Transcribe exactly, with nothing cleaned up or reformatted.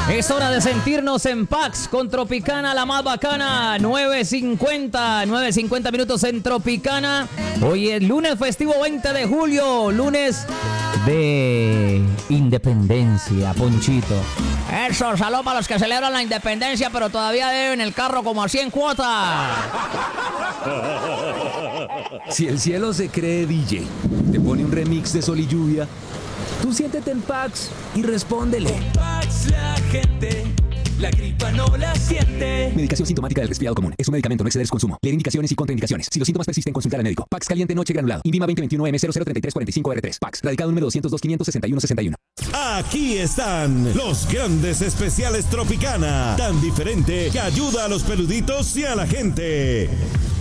Es hora de sentirnos en Pax con Tropicana, la más bacana. nueve cincuenta, nueve cincuenta minutos en Tropicana. Hoy es lunes festivo veinte de julio, lunes de independencia, Ponchito. Eso, salud para los que celebran la independencia, pero todavía deben el carro como a cien cuotas. Si el cielo se cree D J, te pone un remix de Sol y Lluvia, tú siéntete en Pax y respóndele. Con Pax la gente, la gripa no la siente. Medicación sintomática del resfriado común. Es un medicamento, no exceder su consumo. Leer indicaciones y contraindicaciones. Si los síntomas persisten, consultar al médico. Pax caliente noche granulado. Invima veinte veintiuno M cero cero treinta y tres cuarenta y cinco R tres. Pax. Radicado número doscientos dos, quinientos sesenta y uno, sesenta y uno. Aquí están los grandes especiales Tropicana. Tan diferente que ayuda a los peluditos y a la gente.